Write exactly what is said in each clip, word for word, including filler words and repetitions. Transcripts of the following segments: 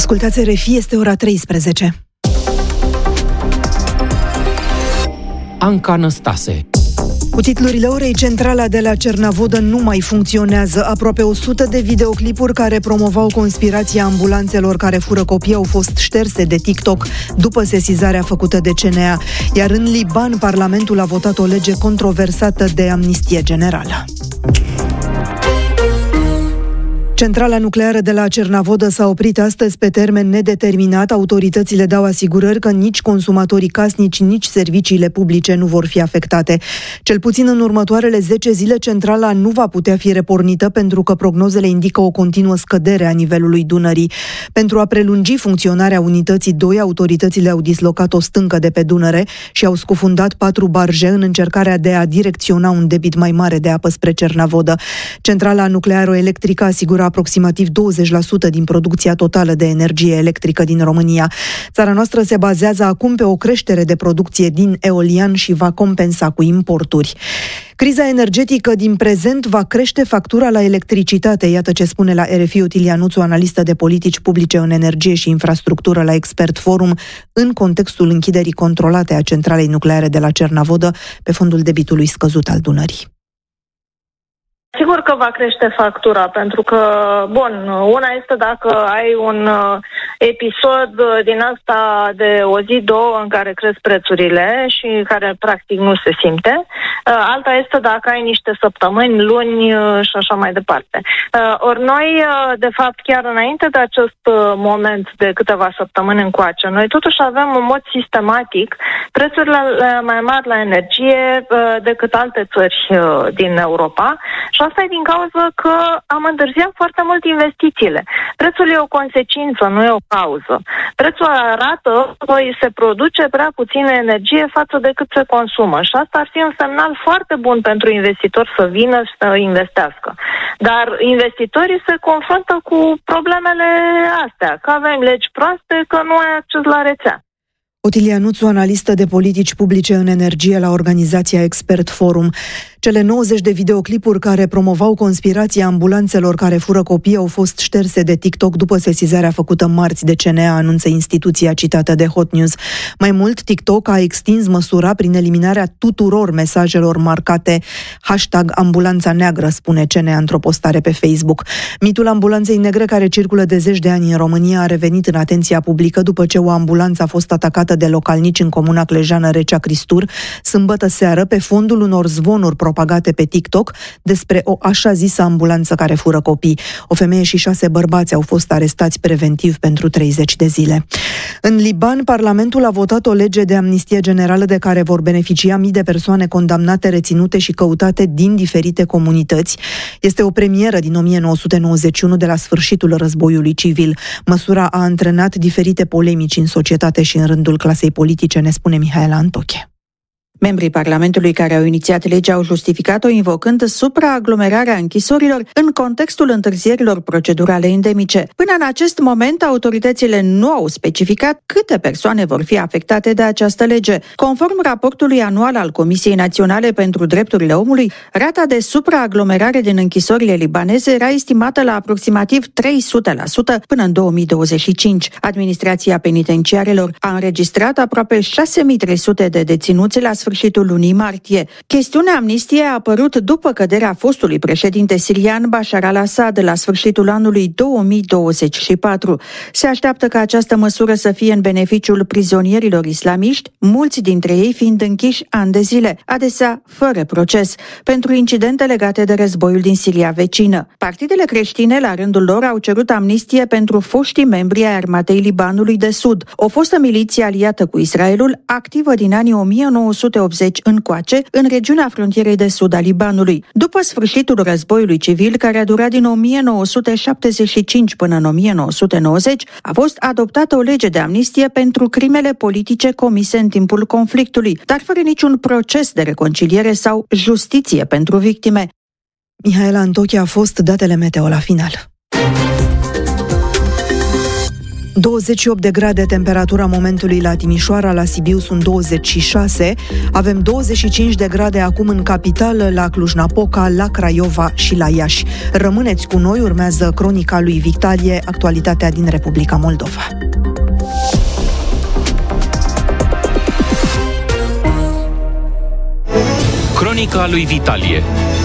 Ascultați R F I, este ora treisprezece. Anca Năstase. Cu titlurile orei, centrala de la Cernavodă nu mai funcționează. Aproape o sută de videoclipuri care promovau conspirația ambulanțelor care fură copii au fost șterse de TikTok după sesizarea făcută de C N A. Iar în Liban, Parlamentul a votat o lege controversată de amnistie generală. Centrala nucleară de la Cernavodă s-a oprit astăzi pe termen nedeterminat. Autoritățile dau asigurări că nici consumatorii casnici, nici serviciile publice nu vor fi afectate. Cel puțin în următoarele zece zile, centrala nu va putea fi repornită pentru că prognozele indică o continuă scădere a nivelului Dunării. Pentru a prelungi funcționarea unității doi, autoritățile au dislocat o stâncă de pe Dunăre și au scufundat patru barje în încercarea de a direcționa un debit mai mare de apă spre Cernavodă. Centrala nuclearo-electrică asigură aproximativ douăzeci la sută din producția totală de energie electrică din România. Țara noastră se bazează acum pe o creștere de producție din eolian și va compensa cu importuri. Criza energetică din prezent va crește factura la electricitate. Iată ce spune la R F I Otilia Nuțu, analistă de politici publice în energie și infrastructură la Expert Forum, în contextul închiderii controlate a centralei nucleare de la Cernavodă pe fondul debitului scăzut al Dunării. Sigur că va crește factura, pentru că, bun, una este dacă ai un uh, episod din asta de o zi, două, în care cresc prețurile și care practic nu se simte. Uh, alta este dacă ai niște săptămâni, luni uh, și așa mai departe. Uh, ori noi, uh, de fapt, chiar înainte de acest uh, moment de câteva săptămâni încoace, noi totuși avem în mod sistematic prețurile mai mari la energie uh, decât alte țări uh, din Europa. Și asta e din cauza că am întârziat foarte mult investițiile. Prețul e o consecință, nu e o cauză. Prețul arată că se produce prea puțină energie față de cât se consumă. Și asta ar fi un semnal foarte bun pentru investitori să vină și să investească. Dar investitorii se confruntă cu problemele astea, că avem legi proaste, că nu ai acces la rețea. Otilia Nuțu, analistă de politici publice în energie la organizația Expert Forum. Cele nouăzeci de videoclipuri care promovau conspirația ambulanțelor care fură copii au fost șterse de TikTok după sesizarea făcută marți de C N A, anunță instituția citată de Hot News. Mai mult, TikTok a extins măsura prin eliminarea tuturor mesajelor marcate hashtag ambulanța neagră, spune C N A într-o postare pe Facebook. Mitul ambulanței negre, care circulă de zeci de ani în România, a revenit în atenția publică după ce o ambulanță a fost atacată de localnici în comuna clejană Recea Cristur, sâmbătă seară, pe fondul unor zvonuri propagate pe TikTok despre o așa zisă ambulanță care fură copii. O femeie și șase bărbați au fost arestați preventiv pentru treizeci de zile. În Liban, Parlamentul a votat o lege de amnistie generală de care vor beneficia mii de persoane condamnate, reținute și căutate din diferite comunități. Este o premieră din o mie nouă sute nouăzeci și unu, de la sfârșitul războiului civil. Măsura a antrenat diferite polemici în societate și în rândul clasei politice, ne spune Mihaela Antoche. Membrii Parlamentului care au inițiat legea au justificat-o invocând supraaglomerarea închisorilor în contextul întârzierilor procedurale endemice. Până în acest moment, autoritățile nu au specificat câte persoane vor fi afectate de această lege. Conform raportului anual al Comisiei Naționale pentru Drepturile Omului, rata de supraaglomerare din închisorile libaneze era estimată la aproximativ trei sute la sută până în două mii douăzeci și cinci. Administrația penitenciarelor a înregistrat aproape șase mii trei sute de deținuți la sfârșitul lunii martie. Chestiunea amnistiei a apărut după căderea fostului președinte sirian Bashar al-Assad la sfârșitul anului două mii douăzeci și patru. Se așteaptă ca această măsură să fie în beneficiul prizonierilor islamiști, mulți dintre ei fiind închiși ani de zile, adesea fără proces, pentru incidente legate de războiul din Siria vecină. Partidele creștine, la rândul lor, au cerut amnistie pentru foștii membri ai armatei Libanului de Sud, o fostă miliție aliată cu Israelul, activă din anii o mie nouă sute optzeci încoace, în regiunea frontierei de sud a Libanului. După sfârșitul războiului civil, care a durat din o mie nouă sute șaptezeci și cinci până în o mie nouă sute nouăzeci, a fost adoptată o lege de amnistie pentru crimele politice comise în timpul conflictului, dar fără niciun proces de reconciliere sau justiție pentru victime. Mihaela Antoche, a fost datele meteo la final. douăzeci și opt de grade temperatura momentului la Timișoara, la Sibiu sunt douăzeci și șase, avem douăzeci și cinci de grade acum în capitală, la Cluj-Napoca, la Craiova și la Iași. Rămâneți cu noi, urmează cronica lui Vitalie, actualitatea din Republica Moldova. Cronica lui Vitalie.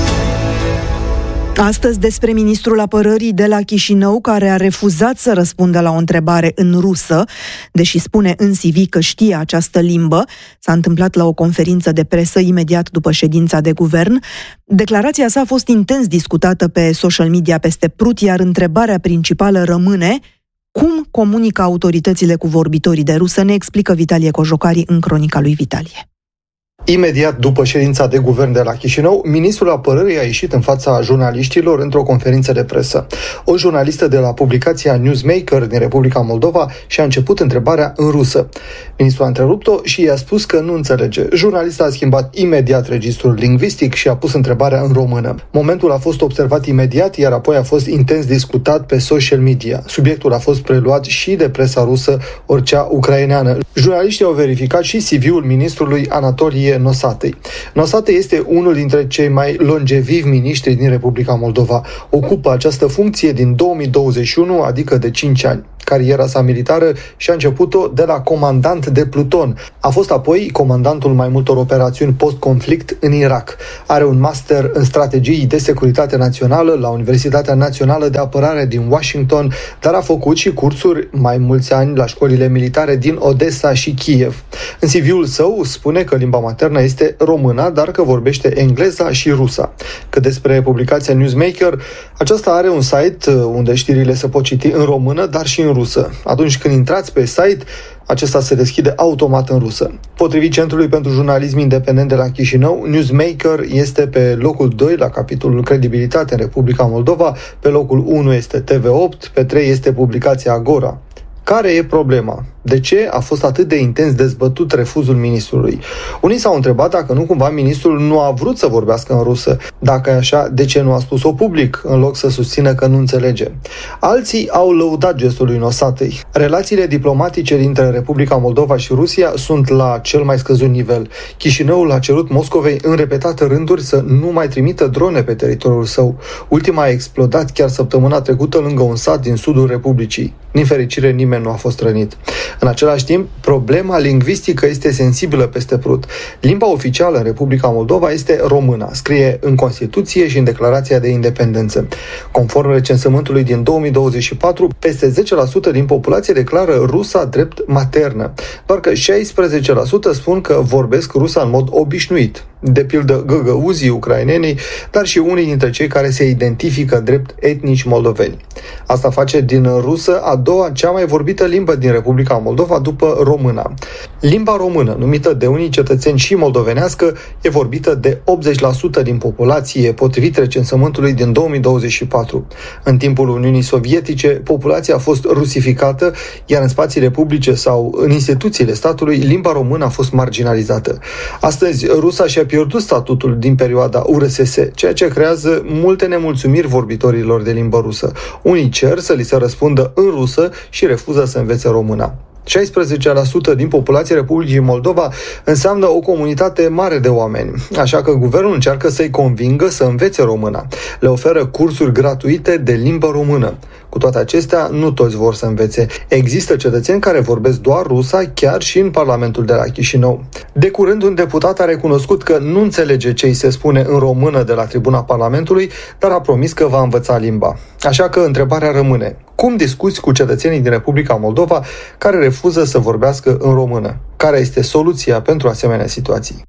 Astăzi despre ministrul apărării de la Chișinău, care a refuzat să răspundă la o întrebare în rusă, deși spune în C V că știe această limbă. S-a întâmplat la o conferință de presă imediat după ședința de guvern. Declarația sa a fost intens discutată pe social media peste Prut, iar întrebarea principală rămâne: cum comunică autoritățile cu vorbitorii de rusă? Ne explică Vitalie Cojocari în cronica lui Vitalie. Imediat după ședința de guvern de la Chișinău, ministrul apărării a ieșit în fața jurnaliștilor într-o conferință de presă. O jurnalistă de la publicația Newsmaker din Republica Moldova și-a început întrebarea în rusă. Ministrul a întrerupt-o și i-a spus că nu înțelege. Jurnalista a schimbat imediat registrul lingvistic și a pus întrebarea în română. Momentul a fost observat imediat, iar apoi a fost intens discutat pe social media. Subiectul a fost preluat și de presa rusă, ori cea ucraineană. Jurnaliștii au verificat și C V-ul ministrului Anatolie Nosatei. Nosate este unul dintre cei mai longevivi miniștri din Republica Moldova. Ocupă această funcție din două mii douăzeci și unu, adică de cinci ani. Cariera sa militară și-a început-o de la comandant de pluton. A fost apoi comandantul mai multor operațiuni post-conflict în Irak. Are un master în strategii de securitate națională la Universitatea Națională de Apărare din Washington, dar a făcut și cursuri mai mulți ani la școlile militare din Odessa și Kiev. În C V-ul său spune că limba maternă este româna, dar că vorbește engleza și rusa. Cât despre publicația Newsmaker, aceasta are un site unde știrile se pot citi în română, dar și în rusă. Atunci când intrați pe site, acesta se deschide automat în rusă. Potrivit Centrului pentru Jurnalism Independent de la Chișinău, Newsmaker este pe locul doi la capitolul Credibilitate în Republica Moldova, pe locul unu este T V opt, pe trei este publicația Agora. Care e problema? De ce a fost atât de intens dezbătut refuzul ministrului? Unii s-au întrebat dacă nu cumva ministrul nu a vrut să vorbească în rusă. Dacă e așa, de ce nu a spus-o public, în loc să susțină că nu înțelege? Alții au lăudat gestul lui Nosatei. Relațiile diplomatice dintre Republica Moldova și Rusia sunt la cel mai scăzut nivel. Chișinăul a cerut Moscovei în repetate rânduri să nu mai trimită drone pe teritoriul său. Ultima a explodat chiar săptămâna trecută lângă un sat din sudul Republicii. Din fericire, nimeni nu a fost rănit. În același timp, problema lingvistică este sensibilă peste Prut. Limba oficială în Republica Moldova este româna, scrie în Constituție și în Declarația de Independență. Conform recensământului din două mii douăzeci și patru, peste zece la sută din populație declară rusa drept maternă, doar că șaisprezece la sută spun că vorbesc rusa în mod obișnuit, de pildă găgăuzii ucrainenii, dar și unii dintre cei care se identifică drept etnici moldoveni. Asta face din rusă a doua cea mai vorbită limbă din Republica Moldova după româna. Limba română, numită de unii cetățeni și moldovenească, e vorbită de optzeci la sută din populație, potrivit recensământului din două mii douăzeci și patru. În timpul Uniunii Sovietice, populația a fost rusificată, iar în spațiile publice sau în instituțiile statului, limba română a fost marginalizată. Astăzi, rusa și-a pierdut statutul din perioada U R S S, ceea ce creează multe nemulțumiri vorbitorilor de limbă rusă. Unii cer să li se răspundă în rusă și refuză să învețe româna. șaisprezece la sută din populația Republicii Moldova înseamnă o comunitate mare de oameni, așa că guvernul încearcă să-i convingă să învețe româna. Le oferă cursuri gratuite de limbă română. Cu toate acestea, nu toți vor să învețe. Există cetățeni care vorbesc doar rusa, chiar și în Parlamentul de la Chișinău. De curând, un deputat a recunoscut că nu înțelege ce îi se spune în română de la tribuna Parlamentului, dar a promis că va învăța limba. Așa că întrebarea rămâne: cum discuți cu cetățenii din Republica Moldova care refuză să vorbească în română? Care este soluția pentru asemenea situații?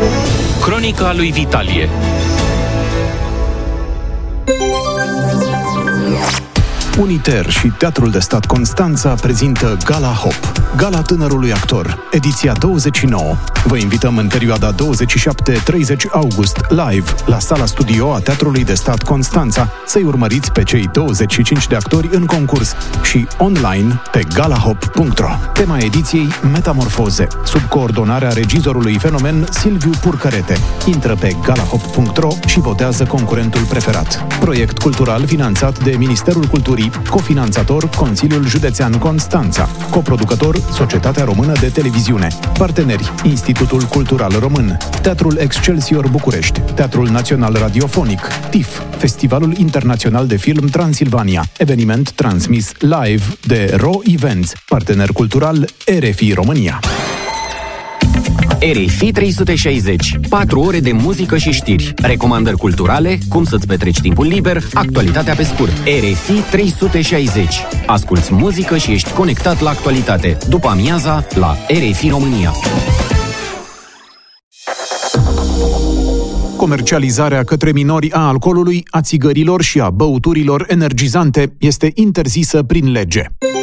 Cronica lui Vitalie. Uniter și Teatrul de Stat Constanța prezintă Gala Hop, Gala Tânărului Actor, ediția douăzeci și nouă. Vă invităm în perioada douăzeci și șapte treizeci august, live, la sala studio a Teatrului de Stat Constanța, să-i urmăriți pe cei douăzeci și cinci de actori în concurs și online pe galahop punct ro. Tema ediției: Metamorfoze, sub coordonarea regizorului fenomen Silviu Purcărete. Intră pe galahop punct ro și votează concurentul preferat. Proiect cultural finanțat de Ministerul Culturii Culturii, cofinanțator Consiliul Județean Constanța, coproducător Societatea Română de Televiziune, parteneri Institutul Cultural Român, Teatrul Excelsior București, Teatrul Național Radiofonic, T I F, Festivalul Internațional de Film Transilvania, eveniment transmis live de Ro Events, partener cultural R F I România. R F I trei sute șaizeci. patru ore de muzică și știri, recomandări culturale, cum să-ți petreci timpul liber, actualitatea pe scurt. R F I trei sute șaizeci. Asculți muzică și ești conectat la actualitate. După amiaza, la R F I România. Comercializarea către minori a alcoolului, a țigărilor și a băuturilor energizante este interzisă prin lege.